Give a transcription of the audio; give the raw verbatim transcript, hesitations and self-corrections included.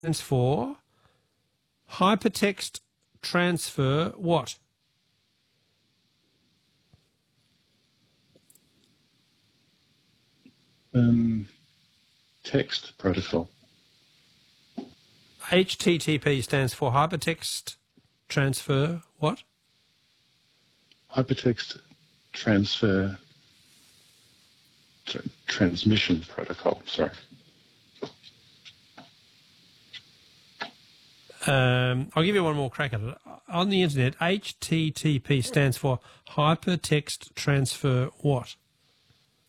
stands for hypertext transfer what? Um, text protocol. H T T P stands for hypertext transfer what? Hypertext transfer tra- transmission protocol. Sorry. Um, I'll give you one more crack at it. On the internet, H T T P stands for hypertext transfer what?